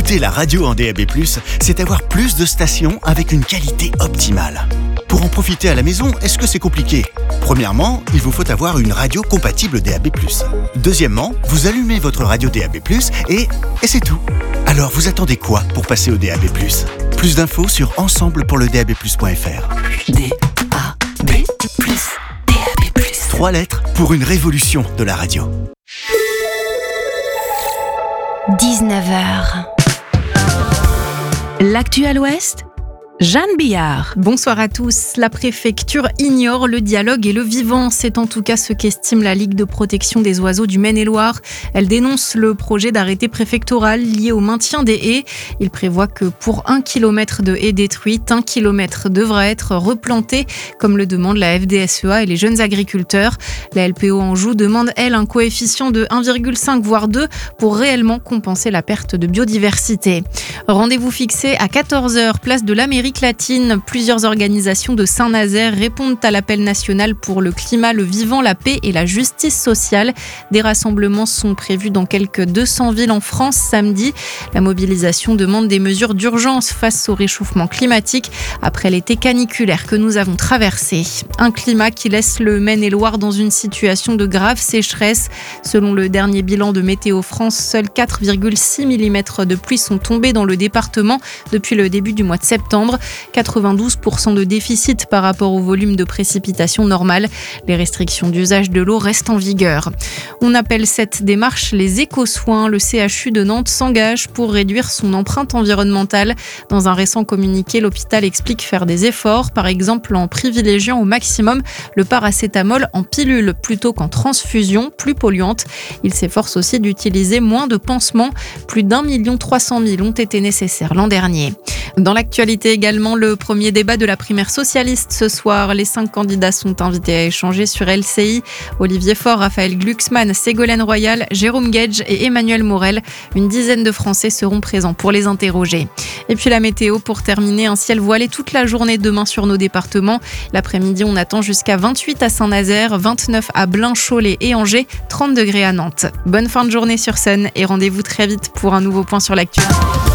Écouter la radio en DAB+, c'est avoir plus de stations avec une qualité optimale. Pour en profiter à la maison, est-ce que c'est compliqué ? Premièrement, il vous faut avoir une radio compatible DAB+. Deuxièmement, vous allumez votre radio DAB+, et c'est tout. Alors vous attendez quoi pour passer au DAB+? Plus d'infos sur ensemblepourledab+.fr. DAB+, DAB+. 3 lettres pour une révolution de la radio. 19h. L'actu à l'Ouest, Jeanne Billard. Bonsoir à tous. La préfecture ignore le dialogue et le vivant. C'est en tout cas ce qu'estime la Ligue de protection des oiseaux du Maine-et-Loire. Elle dénonce le projet d'arrêté préfectoral lié au maintien des haies. Il prévoit que pour 1 kilomètre de haies détruites, 1 kilomètre devra être replanté, comme le demande la FDSEA et les jeunes agriculteurs. La LPO Anjou demande, elle, un coefficient de 1,5 voire 2 pour réellement compenser la perte de biodiversité. Rendez-vous fixé à 14h, place de l'Amérique latine. Plusieurs organisations de Saint-Nazaire répondent à l'appel national pour le climat, le vivant, la paix et la justice sociale. Des rassemblements sont prévus dans quelques 200 villes en France samedi. La mobilisation demande des mesures d'urgence face au réchauffement climatique après l'été caniculaire que nous avons traversé. Un climat qui laisse le Maine-et-Loire dans une situation de grave sécheresse. Selon le dernier bilan de Météo France, seuls 4,6 mm de pluie sont tombés dans le département depuis le début du mois de septembre. 92% de déficit par rapport au volume de précipitations normales. Les restrictions d'usage de l'eau restent en vigueur. On appelle cette démarche les éco-soins. Le CHU de Nantes s'engage pour réduire son empreinte environnementale. Dans un récent communiqué, l'hôpital explique faire des efforts, par exemple en privilégiant au maximum le paracétamol en pilule plutôt qu'en transfusion, plus polluante. Il s'efforce aussi d'utiliser moins de pansements. Plus d'1 300 000 ont été nécessaires l'an dernier. Dans l'actualité également, le premier débat de la primaire socialiste ce soir. Les 5 candidats sont invités à échanger sur LCI. Olivier Faure, Raphaël Glucksmann, Ségolène Royal, Jérôme Gage et Emmanuel Morel. Une dizaine de Français seront présents pour les interroger. Et puis la météo pour terminer, un ciel voilé toute la journée demain sur nos départements. L'après-midi, on attend jusqu'à 28 à Saint-Nazaire, 29 à Blain, Cholet et Angers, 30 degrés à Nantes. Bonne fin de journée sur Sun et rendez-vous très vite pour un nouveau point sur l'actu.